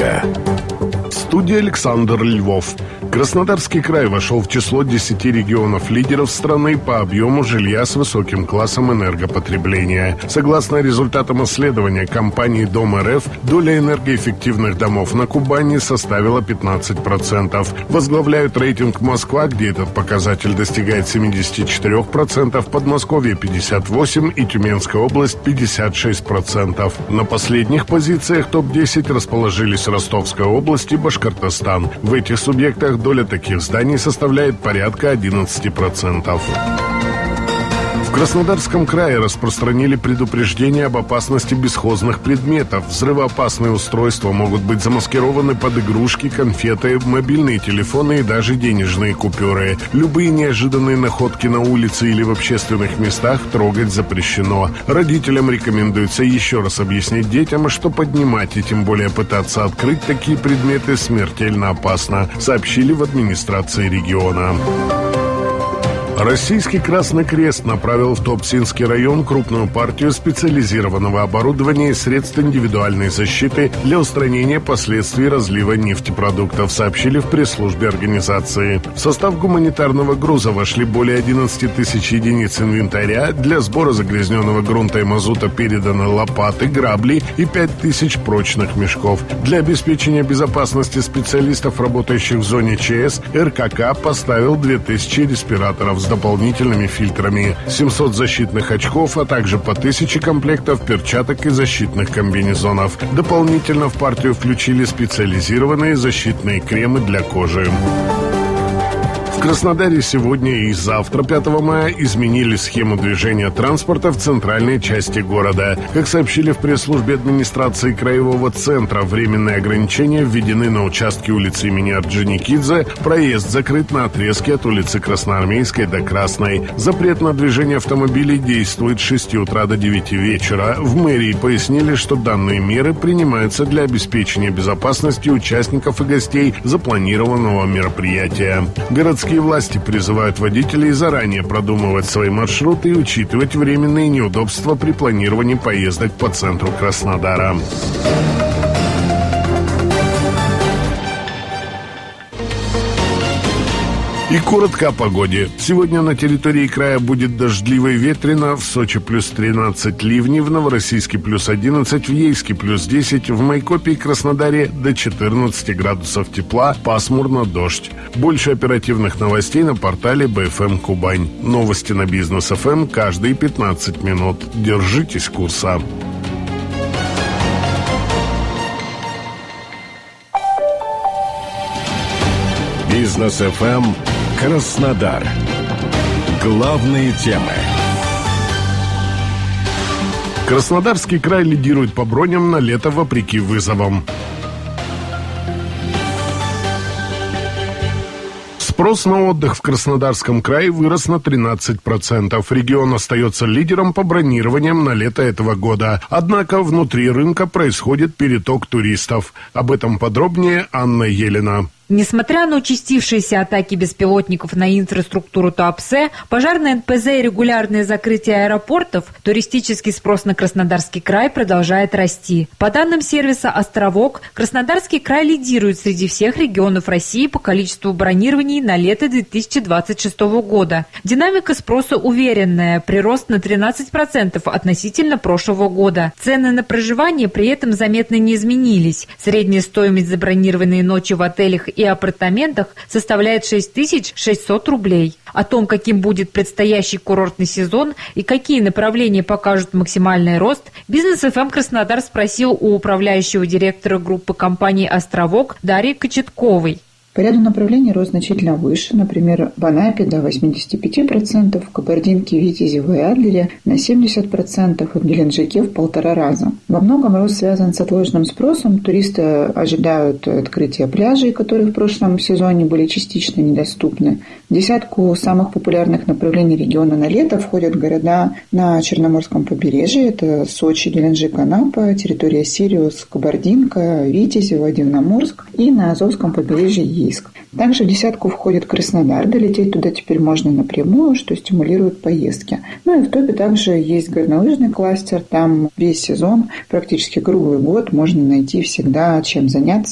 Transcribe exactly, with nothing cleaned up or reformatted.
Политика. Студия Александр Львов. Краснодарский край вошел в число десяти регионов-лидеров страны по объему жилья с высоким классом энергопотребления. Согласно результатам исследования компании Дом эр эф, доля энергоэффективных домов на Кубани составила пятнадцать процентов. Возглавляют рейтинг Москва, где этот показатель достигает семьдесят четыре процента, Подмосковье пятьдесят восемь процентов и Тюменская область пятьдесят шесть процентов. На последних позициях топ десять расположились Ростовская область и Башкортостан. В этих субъектах доля таких зданий составляет порядка одиннадцать процентов. В Краснодарском крае распространили предупреждение об опасности бесхозных предметов. Взрывоопасные устройства могут быть замаскированы под игрушки, конфеты, мобильные телефоны и даже денежные купюры. Любые неожиданные находки на улице или в общественных местах трогать запрещено. Родителям рекомендуется еще раз объяснить детям, что поднимать и тем более пытаться открыть такие предметы смертельно опасно, сообщили в администрации региона. Российский Красный Крест направил в Туапсинский район крупную партию специализированного оборудования и средств индивидуальной защиты для устранения последствий разлива нефтепродуктов, сообщили в пресс-службе организации. В состав гуманитарного груза вошли более одиннадцати тысяч единиц инвентаря, для сбора загрязненного грунта и мазута переданы лопаты, грабли и пять тысяч прочных мешков. Для обеспечения безопасности специалистов, работающих в зоне ЧС, эр ка ка поставил две тысячи респираторов с дополнительными фильтрами, семьсот защитных очков, а также по тысяче комплектов перчаток и защитных комбинезонов. Дополнительно в партию включили специализированные защитные кремы для кожи. В Краснодаре сегодня и завтра, пятого мая, изменили схему движения транспорта в центральной части города. Как сообщили в пресс-службе администрации краевого центра, временные ограничения введены на участке улицы имени Орджоникидзе, проезд закрыт на отрезке от улицы Красноармейской до Красной. Запрет на движение автомобилей действует с шести утра до девяти вечера. В мэрии пояснили, что данные меры принимаются для обеспечения безопасности участников и гостей запланированного мероприятия. Городские власти призывают водителей заранее продумывать свои маршруты и учитывать временные неудобства при планировании поездок по центру Краснодара. И коротко о погоде. Сегодня на территории края будет дождливо и ветрено. В Сочи плюс тринадцать ливней, в Новороссийске плюс одиннадцать, в Ейске плюс десять, в Майкопе и Краснодаре до четырнадцати градусов тепла, пасмурно, дождь. Больше оперативных новостей на портале бэ эф эм Кубань. Новости на Бизнес эф эм каждые пятнадцать минут. Держитесь курса. Бизнес эф эм Краснодар. Главные темы. Краснодарский край лидирует по броням на лето вопреки вызовам. Спрос на отдых в Краснодарском крае вырос на тринадцать процентов. Регион остается лидером по бронированиям на лето этого года. Однако внутри рынка происходит переток туристов. Об этом подробнее Анна Елена. Несмотря на участившиеся атаки беспилотников на инфраструктуру Туапсе, пожарное эн пэ зэ и регулярное закрытие аэропортов, туристический спрос на Краснодарский край продолжает расти. По данным сервиса «Островок», Краснодарский край лидирует среди всех регионов России по количеству бронирований на лето две тысячи двадцать шестого года. Динамика спроса уверенная, прирост на тринадцать процентов относительно прошлого года. Цены на проживание при этом заметно не изменились. Средняя стоимость забронированной ночи в отелях и апартаментах составляет шесть тысяч шестьсот рублей. О том, каким будет предстоящий курортный сезон и какие направления покажут максимальный рост, Бизнес эф эм Краснодар спросил у управляющего директора группы компании «Островок» Дарьи Кочетковой. По ряду направлений рост значительно выше, например, в Анапе до восьмидесяти пяти процентов, в Кабардинке, Витязево и Адлере на семьдесят процентов и в Геленджике в полтора раза. Во многом рост связан с отложенным спросом. Туристы ожидают открытия пляжей, которые в прошлом сезоне были частично недоступны. В десятку самых популярных направлений региона на лето входят города на Черноморском побережье. Это Сочи, Геленджик, Анапа, территория Сириус, Кабардинка, Витязево, Дивноморск и на Азовском побережье Ейск. Также в десятку входит Краснодар. Долететь туда теперь можно напрямую, что стимулирует поездки. Ну и в топе также есть горнолыжный кластер. Там весь сезон, практически круглый год, можно найти всегда чем заняться.